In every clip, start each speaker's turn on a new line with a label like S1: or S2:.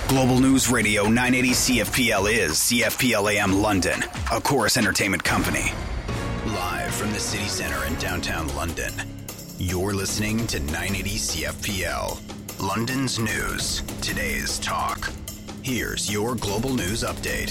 S1: Global News Radio 980 CFPL is CFPL AM London, a Chorus Entertainment company. Live from the city centre in downtown London, you're listening to 980 CFPL. London's news, today's talk. Here's your Global News Update.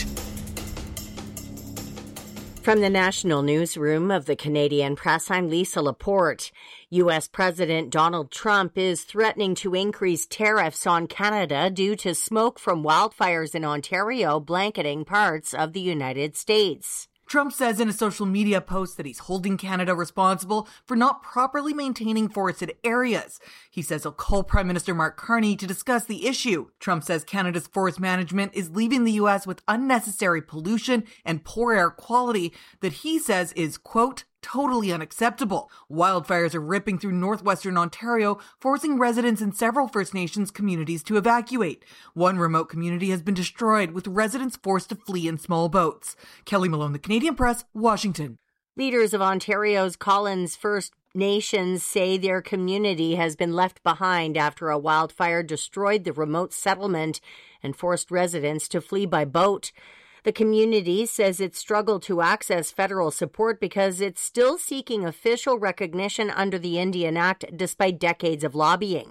S2: From the National Newsroom of the Canadian Press, I'm Lisa Laporte. U.S. President Donald Trump is threatening to increase tariffs on Canada due to smoke from wildfires in Ontario blanketing parts of the United States.
S3: Trump says in a social media post that he's holding Canada responsible for not properly maintaining forested areas. He says he'll call Prime Minister Mark Carney to discuss the issue. Trump says Canada's forest management is leaving the U.S. with unnecessary pollution and poor air quality that he says is, quote, totally unacceptable. Wildfires are ripping through northwestern Ontario, forcing residents in several First Nations communities to evacuate. One remote community has been destroyed, with residents forced to flee in small boats. Kelly Malone, The Canadian Press, Washington.
S2: Leaders of Ontario's Collins First Nations say their community has been left behind after a wildfire destroyed the remote settlement and forced residents to flee by boat. The community says it struggled to access federal support because it's still seeking official recognition under the Indian Act despite decades of lobbying.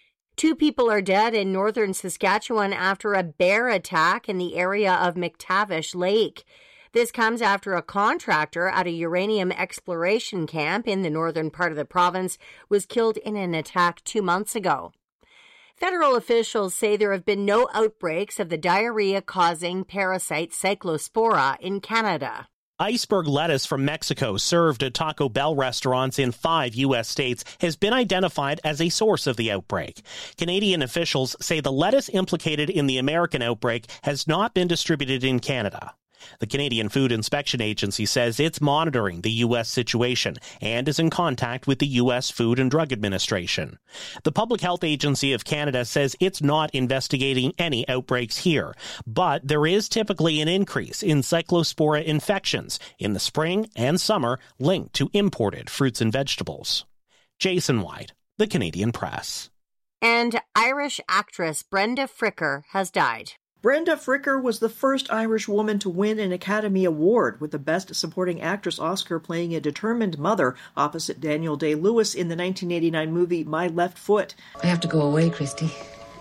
S2: 2 people are dead in northern Saskatchewan after a bear attack in the area of McTavish Lake. This comes after a contractor at a uranium exploration camp in the northern part of the province was killed in an attack 2 months ago. Federal officials say there have been no outbreaks of the diarrhea-causing parasite Cyclospora in Canada.
S4: Iceberg lettuce from Mexico, served at Taco Bell restaurants in 5 U.S. states, has been identified as a source of the outbreak. Canadian officials say the lettuce implicated in the American outbreak has not been distributed in Canada. The Canadian Food Inspection Agency says it's monitoring the U.S. situation and is in contact with the U.S. Food and Drug Administration. The Public Health Agency of Canada says it's not investigating any outbreaks here, but there is typically an increase in Cyclospora infections in the spring and summer linked to imported fruits and vegetables. Jason White, The Canadian Press.
S2: And Irish actress Brenda Fricker has died.
S5: Brenda Fricker was the first Irish woman to win an Academy Award, with the Best Supporting Actress Oscar playing a determined mother opposite Daniel Day-Lewis in the 1989 movie My Left Foot.
S6: I have to go away, Christy.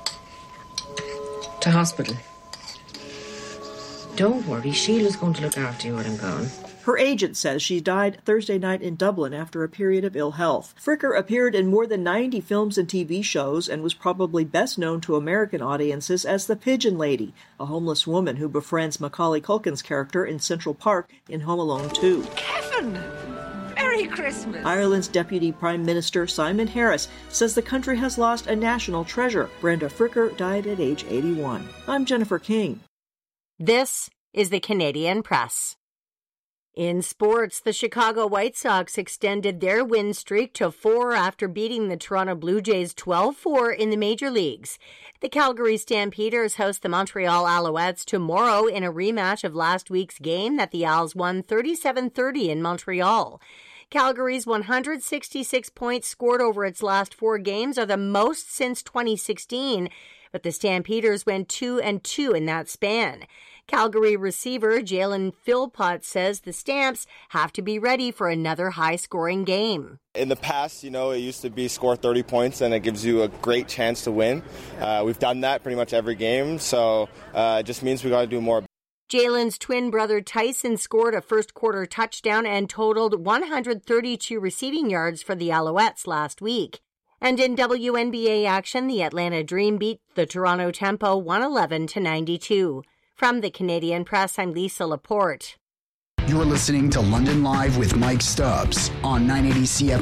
S6: To hospital. Don't worry, Sheila's going to look after you when I'm gone.
S5: Her agent says she died Thursday night in Dublin after a period of ill health. Fricker appeared in more than 90 films and TV shows and was probably best known to American audiences as the Pigeon Lady, a homeless woman who befriends Macaulay Culkin's character in Central Park in Home Alone 2.
S7: Kevin! Merry Christmas!
S5: Ireland's Deputy Prime Minister Simon Harris says the country has lost a national treasure. Brenda Fricker died at age 81. I'm Jennifer King.
S2: This is the Canadian Press. In sports, the Chicago White Sox extended their win streak to 4 after beating the Toronto Blue Jays 12-4 in the major leagues. The Calgary Stampeders host the Montreal Alouettes tomorrow in a rematch of last week's game that the Als won 37-30 in Montreal. Calgary's 166 points scored over its last 4 games are the most since 2016, but the Stampeders went 2-2 in that span. Calgary receiver Jalen Philpott says the Stamps have to be ready for another high-scoring game.
S8: In the past, it used to be score 30 points and it gives you a great chance to win. We've done that pretty much every game, so it just means we got to do more.
S2: Jalen's twin brother Tyson scored a first-quarter touchdown and totaled 132 receiving yards for the Alouettes last week. And in WNBA action, the Atlanta Dream beat the Toronto Tempo 111-92. From the Canadian Press, I'm Lisa Laporte.
S1: You're listening to London Live with Mike Stubbs on 980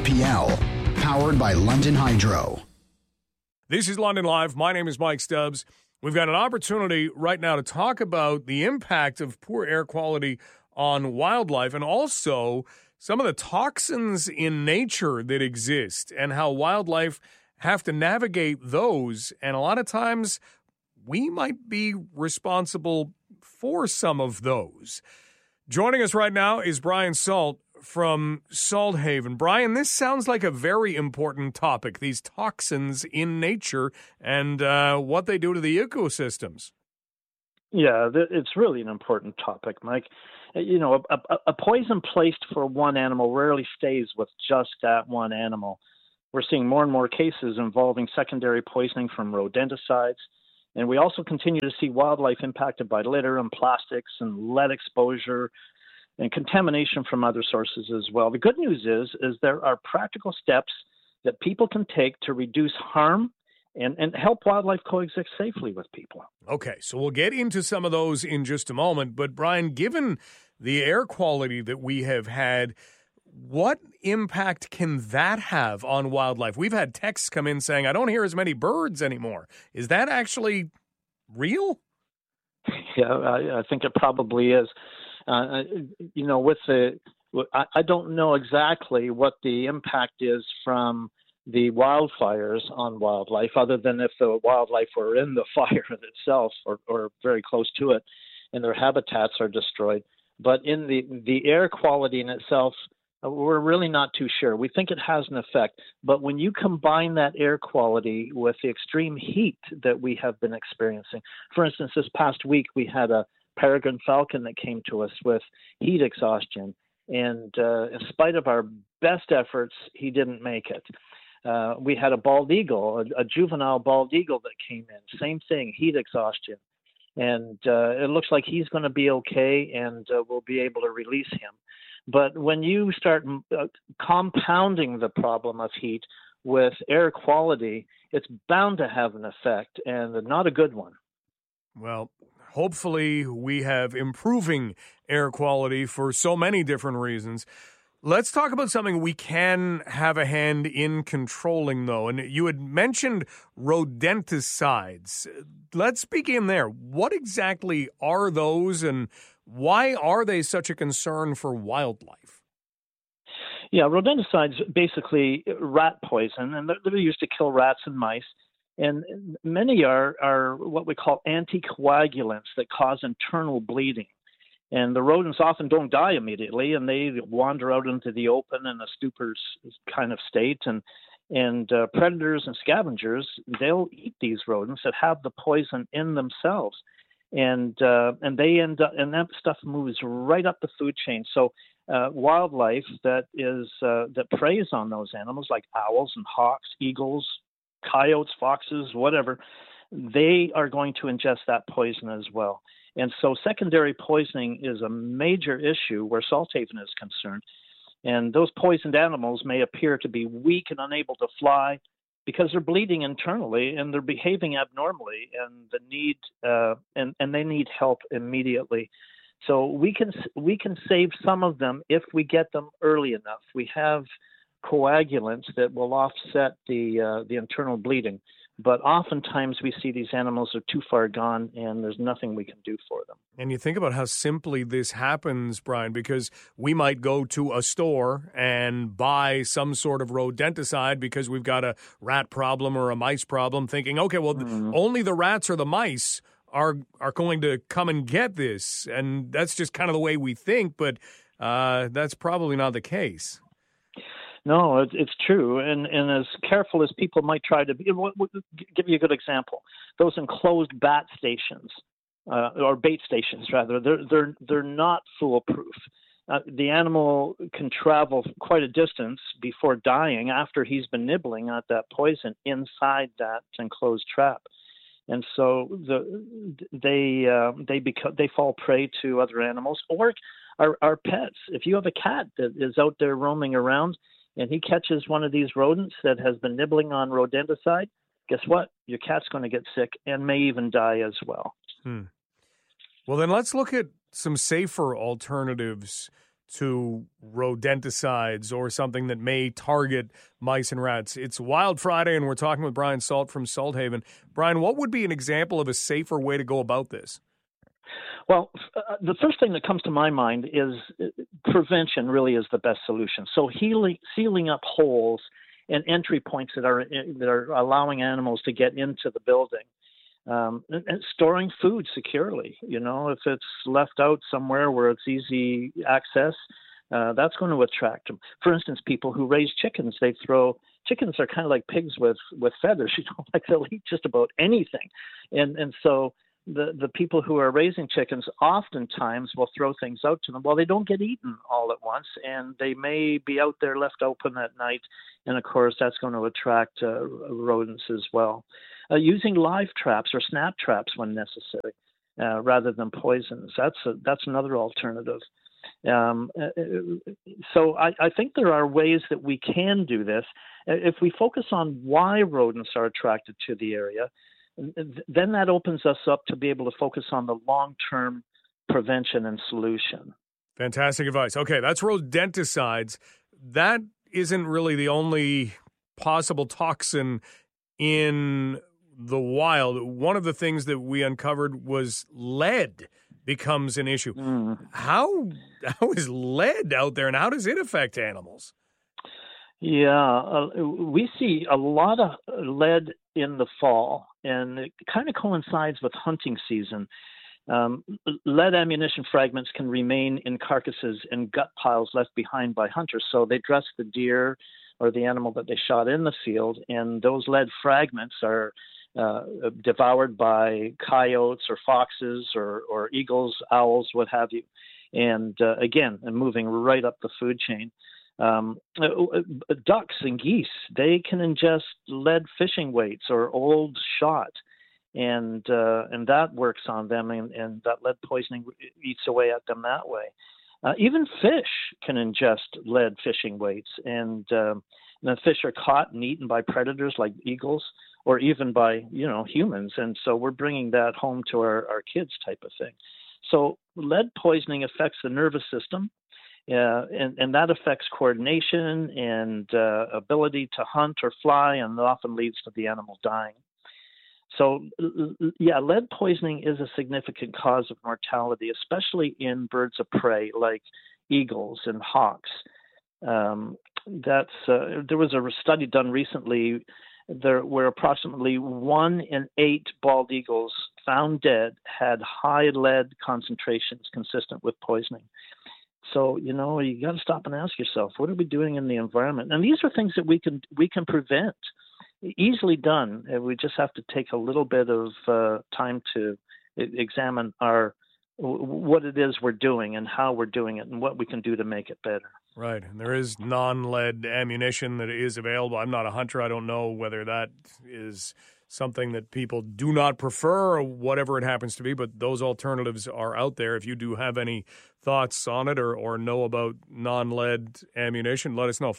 S1: CFPL, powered by London Hydro.
S9: This is London Live. My name is Mike Stubbs. We've got an opportunity right now to talk about the impact of poor air quality on wildlife and also some of the toxins in nature that exist and how wildlife have to navigate those. And a lot of times we might be responsible for some of those. Joining us right now is Brian Salt, from Salthaven. Brian, this sounds like a very important topic, these toxins in nature and what they do to the ecosystems.
S10: Yeah, it's really an important topic, Mike. You know, a poison placed for one animal rarely stays with just that one animal. We're seeing more and more cases involving secondary poisoning from rodenticides, and we also continue to see wildlife impacted by litter and plastics and lead exposure and contamination from other sources as well. The good news is there are practical steps that people can take to reduce harm and help wildlife coexist safely with people.
S9: Okay, so we'll get into some of those in just a moment. But Brian, given the air quality that we have had, what impact can that have on wildlife? We've had texts come in saying, I don't hear as many birds anymore. Is that actually real?
S10: Yeah, I think it probably is. You know, I don't know exactly what the impact is from the wildfires on wildlife, other than if the wildlife were in the fire itself or very close to it and their habitats are destroyed. But in the air quality in itself, we're really not too sure. We think it has an effect. But when you combine that air quality with the extreme heat that we have been experiencing, for instance, this past week we had a peregrine falcon that came to us with heat exhaustion. And in spite of our best efforts, he didn't make it. We had a bald eagle, a juvenile bald eagle that came in. Same thing, heat exhaustion. And it looks like he's going to be okay, and we'll be able to release him. But when you start compounding the problem of heat with air quality, it's bound to have an effect, and not a good one.
S9: Well, hopefully we have improving air quality for so many different reasons. Let's talk about something we can have a hand in controlling, though. And you had mentioned rodenticides. Let's begin there. What exactly are those, and why are they such a concern for wildlife?
S10: Yeah, rodenticides basically rat poison, and they're used to kill rats and mice. And many are what we call anticoagulants that cause internal bleeding. And the rodents often don't die immediately, and they wander out into the open in a stupor kind of state. And predators and scavengers, they'll eat these rodents that have the poison in themselves, and they end up, and that stuff moves right up the food chain. So wildlife that preys on those animals, like owls and hawks, eagles, coyotes, foxes, whatever, they are going to ingest that poison as well. And so secondary poisoning is a major issue where Salthaven is concerned. And those poisoned animals may appear to be weak and unable to fly because they're bleeding internally and they're behaving abnormally, and they need help immediately. So we can save some of them if we get them early enough. We have coagulants that will offset the internal bleeding. But oftentimes we see these animals are too far gone and there's nothing we can do for them.
S9: And you think about how simply this happens, Brian, because we might go to a store and buy some sort of rodenticide because we've got a rat problem or a mice problem, thinking, okay, well, only the rats or the mice are going to come and get this. And that's just kind of the way we think, but that's probably not the case.
S10: No, it's true, and as careful as people might try to be. Give you a good example: those enclosed bat stations, or bait stations, rather. They're not foolproof. The animal can travel quite a distance before dying after he's been nibbling at that poison inside that enclosed trap, and so they fall prey to other animals or our pets. If you have a cat that is out there roaming around and he catches one of these rodents that has been nibbling on rodenticide, guess what? Your cat's going to get sick and may even die as well.
S9: Well, then let's look at some safer alternatives to rodenticides or something that may target mice and rats. It's Wild Friday, and we're talking with Brian Salt from Salthaven. Brian, what would be an example of a safer way to go about this?
S10: Well, the first thing that comes to my mind is prevention really is the best solution. So sealing up holes and entry points that are allowing animals to get into the building, and storing food securely. You know, if it's left out somewhere where it's easy access, that's going to attract them. For instance, people who raise chickens, chickens are kind of like pigs with feathers. Like they'll eat just about anything, and so the people who are raising chickens oftentimes will throw things out to them. Well, they don't get eaten all at once, and they may be out there left open at night, and of course that's going to attract rodents as well. Using live traps or snap traps when necessary, rather than poisons. That's another alternative. So I think there are ways that we can do this. If we focus on why rodents are attracted to the area, then that opens us up to be able to focus on the long-term prevention and solution.
S9: Fantastic advice. Okay, that's rodenticides. That isn't really the only possible toxin in the wild. One of the things that we uncovered was lead becomes an issue. How is lead out there, and how does it affect animals?
S10: Yeah, we see a lot of lead in the fall, and it kind of coincides with hunting season. Lead ammunition fragments can remain in carcasses and gut piles left behind by hunters, so they dress the deer or the animal that they shot in the field, and those lead fragments are devoured by coyotes or foxes or eagles, owls, what have you. And again, moving right up the food chain. Ducks and geese, they can ingest lead fishing weights or old shot, and that works on them, and that lead poisoning eats away at them that way. Even fish can ingest lead fishing weights, and the fish are caught and eaten by predators like eagles, or even by humans, and so we're bringing that home to our kids type of thing. So lead poisoning affects the nervous system. And that affects coordination and ability to hunt or fly, and often leads to the animal dying. So, lead poisoning is a significant cause of mortality, especially in birds of prey like eagles and hawks. There was a study done recently where approximately 1 in 8 bald eagles found dead had high lead concentrations consistent with poisoning. So, you got to stop and ask yourself, what are we doing in the environment? And these are things that we can prevent. Easily done. We just have to take a little bit of time to examine what it is we're doing and how we're doing it and what we can do to make it better.
S9: Right. And there is non-lead ammunition that is available. I'm not a hunter. I don't know whether that is something that people do not prefer or whatever it happens to be, but those alternatives are out there. If you do have any thoughts on it or know about non-lead ammunition, let us know.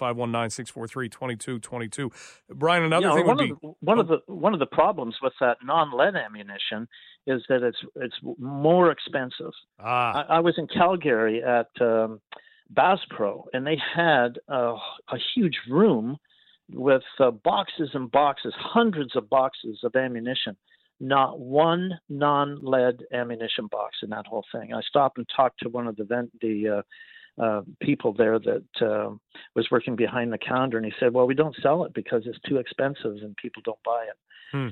S9: 519-643-2222. Brian, another thing would be...
S10: One of the problems with that non-lead ammunition is that it's more expensive. I was in Calgary at Bass Pro, and they had a huge room with boxes and boxes, hundreds of boxes of ammunition. Not one non-lead ammunition box in that whole thing. I stopped and talked to one of the people there that was working behind the counter, and he said, well, we don't sell it because it's too expensive and people don't buy it.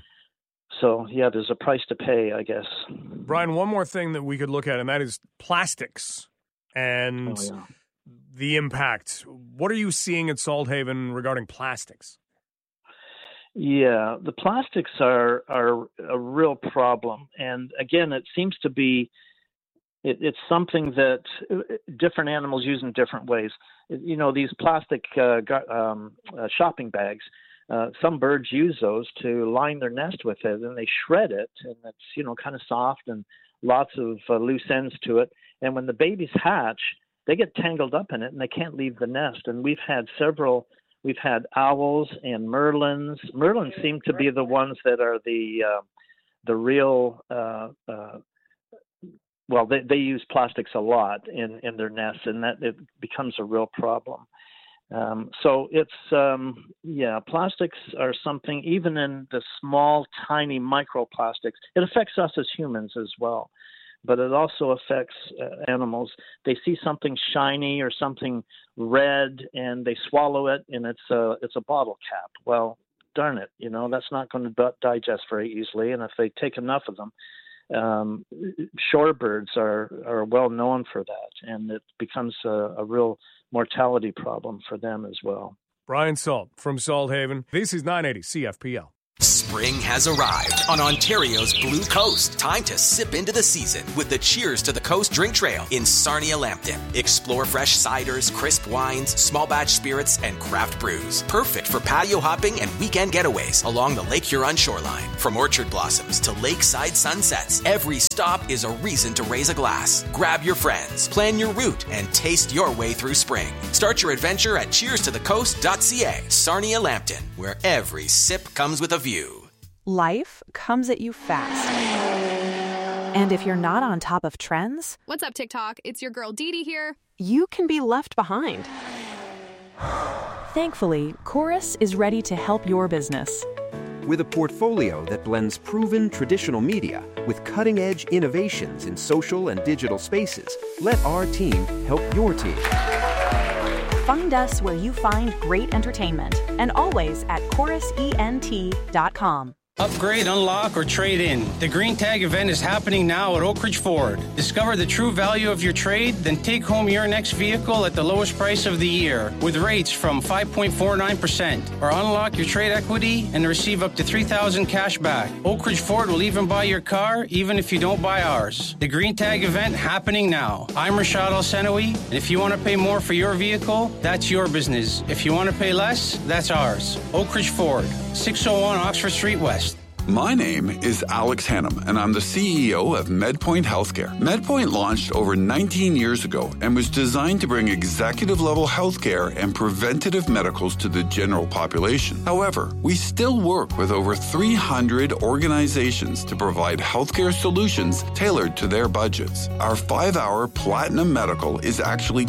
S10: So, there's a price to pay, I guess.
S9: Brian, one more thing that we could look at, and that is plastics and the impact. What are you seeing at Salthaven regarding plastics?
S10: Yeah, the plastics are a real problem. And again, it seems to be, it's something that different animals use in different ways. These plastic shopping bags, some birds use those to line their nest with it, and they shred it, and it's, kind of soft and lots of loose ends to it. And when the babies hatch, they get tangled up in it and they can't leave the nest. And we've had owls and merlins. Merlins seem to be the ones that are the real, they use plastics a lot in their nests, and that it becomes a real problem. So it's, plastics are something, even in the small, tiny microplastics, it affects us as humans as well. But it also affects animals. They see something shiny or something red, and they swallow it, and it's a bottle cap. Well, darn it, that's not going to digest very easily. And if they take enough of them, shorebirds are well known for that, and it becomes a real mortality problem for them as well.
S9: Brian Salt from Salthaven. This is 980 CFPL.
S11: Spring has arrived on Ontario's Blue Coast. Time to sip into the season with the Cheers to the Coast drink trail in Sarnia-Lambton. Explore fresh ciders, crisp wines, small batch spirits, and craft brews. Perfect for patio hopping and weekend getaways along the Lake Huron shoreline. From orchard blossoms to lakeside sunsets, every stop is a reason to raise a glass. Grab your friends, plan your route, and taste your way through spring. Start your adventure at cheerstothecoast.ca. Sarnia-Lambton, where every sip comes with a view.
S12: Life comes at you fast. And if you're not on top of trends...
S13: What's up, TikTok? It's your girl Dee Dee here.
S12: You can be left behind. Thankfully, Chorus is ready to help your business.
S14: With a portfolio that blends proven traditional media with cutting-edge innovations in social and digital spaces, let our team help your team.
S12: Find us where you find great entertainment, and always at chorusent.com.
S15: Upgrade, unlock, or trade in. The Green Tag event is happening now at Oak Ridge Ford. Discover the true value of your trade, then take home your next vehicle at the lowest price of the year with rates from 5.49%. Or unlock your trade equity and receive up to $3,000 cash back. Oak Ridge Ford will even buy your car, even if you don't buy ours. The Green Tag event happening now. I'm Rashad Al-Senawi, and if you want to pay more for your vehicle, that's your business. If you want to pay less, that's ours. Oak Ridge Ford, 601 Oxford Street West.
S16: My name is Alex Hannum, and I'm the CEO of MedPoint Healthcare. MedPoint launched over 19 years ago and was designed to bring executive-level healthcare and preventative medicals to the general population. However, we still work with over 300 organizations to provide healthcare solutions tailored to their budgets. Our 5-hour Platinum Medical is actually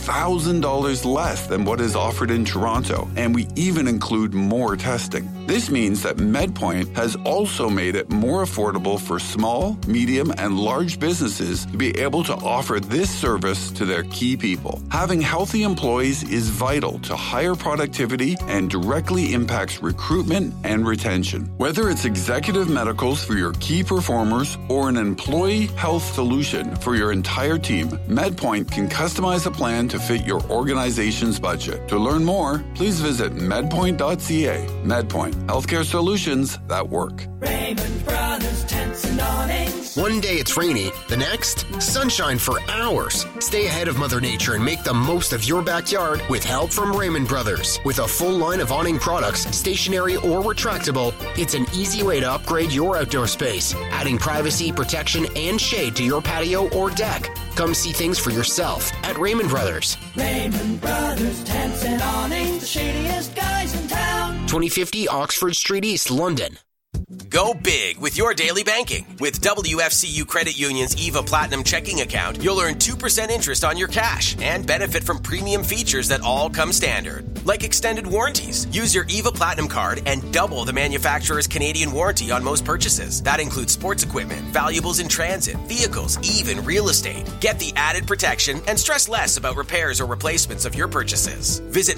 S16: $2,000 less than what is offered in Toronto, and we even include more testing. This means that MedPoint has also made it more affordable for small, medium, and large businesses to be able to offer this service to their key people. Having healthy employees is vital to higher productivity and directly impacts recruitment and retention. Whether it's executive medicals for your key performers or an employee health solution for your entire team, MedPoint can customize a plan to fit your organization's budget. To learn more, please visit medpoint.ca. MedPoint, healthcare solutions that work.
S17: Raymond Brothers Tents and Awnings.
S18: One day it's rainy, the next, sunshine for hours. Stay ahead of Mother Nature and make the most of your backyard with help from Raymond Brothers. With a full line of awning products, stationary or retractable, it's an easy way to upgrade your outdoor space, adding privacy, protection, and shade to your patio or deck. Come see things for yourself at Raymond Brothers.
S17: Raymond Brothers Tents and Awnings, the shadiest guys in town.
S18: 2050 Oxford Street East, London.
S11: Go big with your daily banking. With WFCU Credit Union's EVA Platinum checking account, you'll earn 2% interest on your cash and benefit from premium features that all come standard. Like extended warranties. Use your EVA Platinum card and double the manufacturer's Canadian warranty on most purchases. That includes sports equipment, valuables in transit, vehicles, even real estate. Get the added protection and stress less about repairs or replacements of your purchases. Visit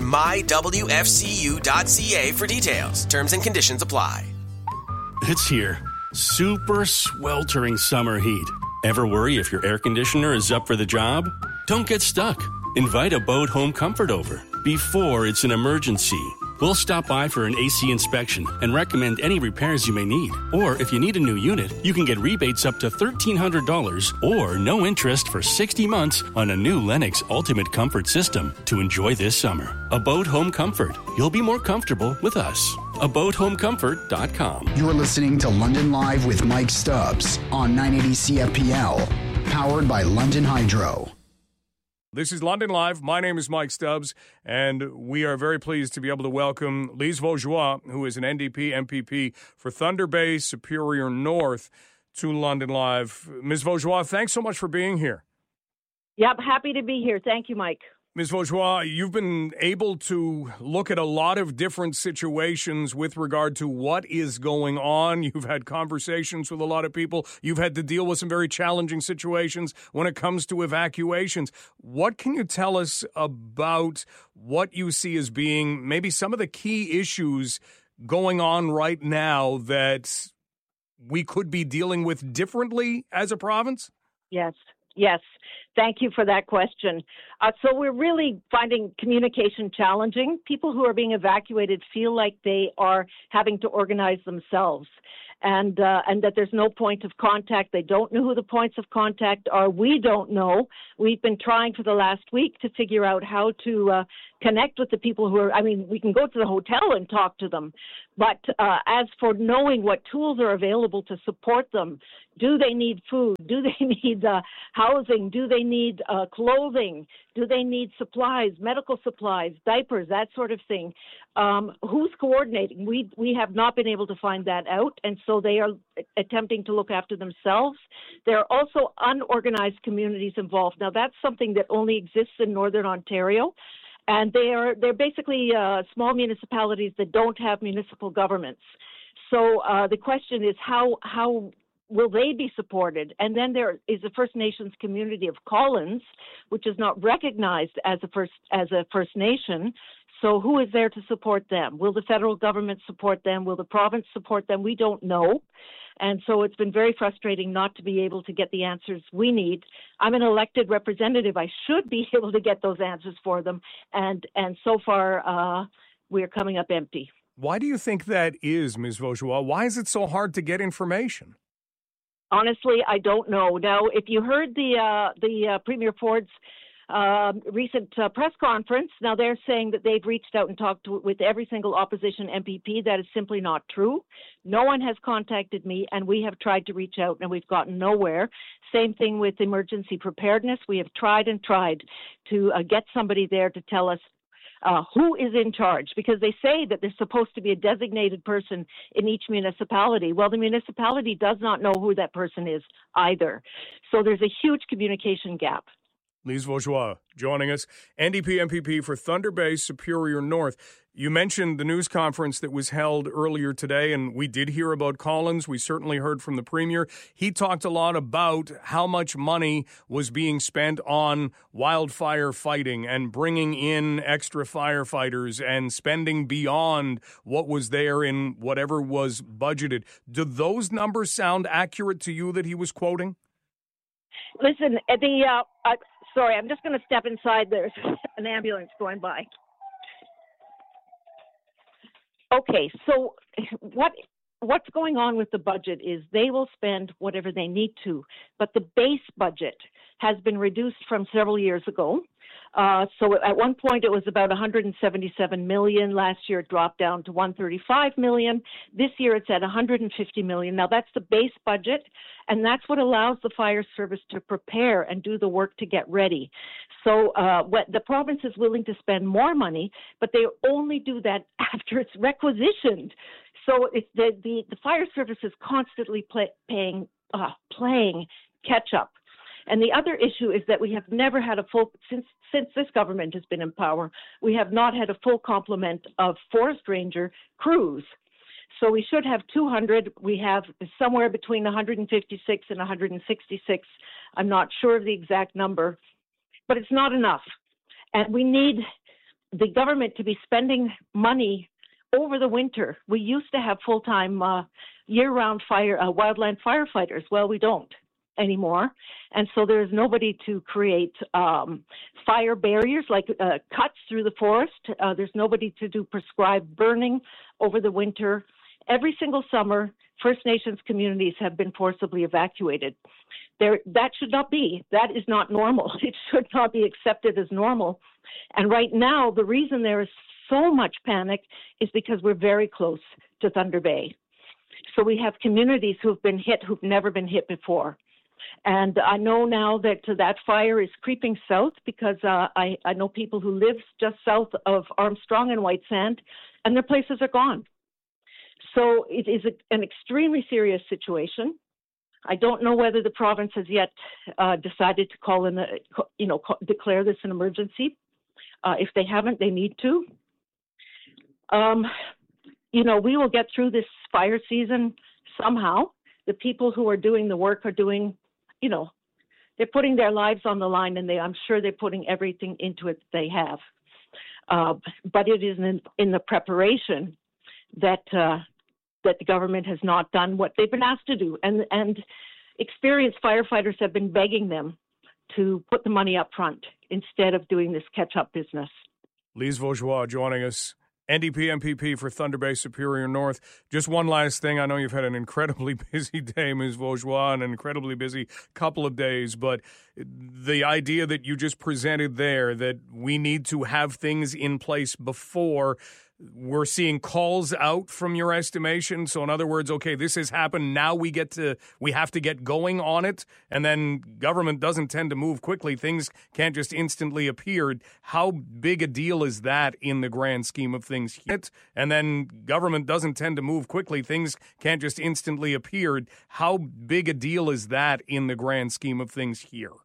S11: mywfcu.ca for details. Terms and conditions apply.
S19: It's here. Super sweltering summer heat. Ever worry if your air conditioner is up for the job? Don't get stuck. Invite Abode Home Comfort over before it's an emergency. We'll stop by for an AC inspection and recommend any repairs you may need. Or if you need a new unit, you can get rebates up to $1,300 or no interest for 60 months on a new Lennox Ultimate Comfort system to enjoy this summer. Abode Home Comfort. You'll be more comfortable with us. AbodeHomeComfort.com.
S1: You're listening to London Live with Mike Stubbs on 980 CFPL, powered by London Hydro.
S9: This is London Live. My name is Mike Stubbs, and we are very pleased to be able to welcome Lise Vaugeois, who is an NDP MPP for Thunder Bay, Superior North, to London Live. Ms. Vaugeois, thanks so much for being here.
S20: Yep, happy to be here. Thank you, Mike.
S9: Ms. Vaugeois, you've been able to look at a lot of different situations with regard to what is going on. You've had conversations with a lot of people. You've had to deal with some very challenging situations when it comes to evacuations. What can you tell us about what you see as being maybe some of the key issues going on right now that we could be dealing with differently as a province?
S20: Yes. Thank you for that question. So we're really finding communication challenging. People who are being evacuated feel like they are having to organize themselves, and that there's no point of contact. They don't know who the points of contact are. We don't know. We've been trying for the last week to figure out how to connect with the people who are, we can go to the hotel and talk to them. But as for knowing what tools are available to support them, do they need food? Do they need housing? Do they need clothing? Do they need supplies, medical supplies, diapers, that sort of thing? Who's coordinating? We have not been able to find that out, and so they are attempting to look after themselves. There are also unorganized communities involved. Now, that's something that only exists in Northern Ontario. And they're basically small municipalities that don't have municipal governments. So the question is how will they be supported? And then there is the First Nations community of Collins, which is not recognized as a First Nation. So who is there to support them? Will the federal government support them? Will the province support them? We don't know. And so it's been very frustrating not to be able to get the answers we need. I'm an elected representative. I should be able to get those answers for them. And so far, we're coming up empty.
S9: Why do you think that is, Ms. Vaugeois? Why is it so hard to get information?
S20: Honestly, I don't know. Now, if you heard the Premier Ford's recent press conference, now they're saying that they've reached out and talked with every single opposition MPP. That is simply not true. No one has contacted me, and we have tried to reach out, and we've gotten nowhere. Same thing with emergency preparedness. We have tried and tried to get somebody there to tell us who is in charge, because they say that there's supposed to be a designated person in each municipality. Well, the municipality does not know who that person is either. So there's a huge communication gap.
S9: Lise Vaugeois joining us, NDP MPP for Thunder Bay, Superior North. You mentioned the news conference that was held earlier today, and we did hear about Collins. We certainly heard from the Premier. He talked a lot about how much money was being spent on wildfire fighting and bringing in extra firefighters and spending beyond what was there in whatever was budgeted. Do those numbers sound accurate to you that he was quoting?
S20: Listen, sorry, I'm just going to step inside. There's an ambulance going by. Okay, so what's going on with the budget is they will spend whatever they need to, but the base budget has been reduced from several years ago. So at one point it was about $177 million. Last year it dropped down to $135 million. This year it's at $150 million. Now that's the base budget, and that's what allows the fire service to prepare and do the work to get ready. So what the province is willing to spend more money, but they only do that after it's requisitioned. So it's the fire service is constantly playing catch up. And the other issue is that we have never had a full, since this government has been in power, we have not had a full complement of forest ranger crews. So we should have 200. We have somewhere between 156 and 166. I'm not sure of the exact number, but it's not enough. And we need the government to be spending money over the winter. We used to have full-time year-round wildland firefighters. Well, we don't anymore. And so there's nobody to create fire barriers, like cuts through the forest. There's nobody to do prescribed burning over the winter. Every single summer, First Nations communities have been forcibly evacuated. That should not be. That is not normal. It should not be accepted as normal. And right now, the reason there is so much panic is because we're very close to Thunder Bay. So we have communities who've been hit who've never been hit before. And I know now that that fire is creeping south, because I know people who live just south of Armstrong and White Sand, and their places are gone. So it is an extremely serious situation. I don't know whether the province has yet decided to call in declare this an emergency. If they haven't, they need to. We will get through this fire season somehow. The people who are doing the work are doing, they're putting their lives on the line, and I'm sure they're putting everything into it that they have. But it is in the preparation that that the government has not done what they've been asked to do. And experienced firefighters have been begging them to put the money up front instead of doing this catch-up business.
S9: Lise Vaugeois joining us, NDP MPP for Thunder Bay Superior North. Just one last thing. I know you've had an incredibly busy day, Ms. Vaugeois, and an incredibly busy couple of days, but the idea that you just presented there, that we need to have things in place before we're seeing calls out from your estimation. So in other words, okay, this has happened. Now we have to get going on it. And then government doesn't tend to move quickly. Things can't just instantly appear. How big a deal is that in the grand scheme of things? And then government doesn't tend to move quickly. Things can't just instantly appear. How big a deal is that in the grand scheme of things here?